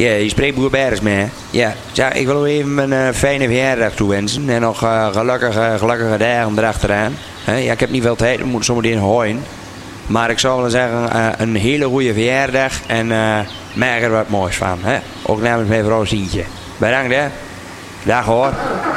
Ja, je spreekt Boer Berens mee. Ja, ik wil u even een fijne verjaardag toewensen. En nog gelukkige dagen erachteraan. Ja, ik heb niet veel tijd, ik moet zometeen hooien. Maar ik zou willen zeggen, een hele goede verjaardag. En maak er wat moois van. Hè? Ook namens mijn vrouw Sientje. Bedankt hè. Dag hoor.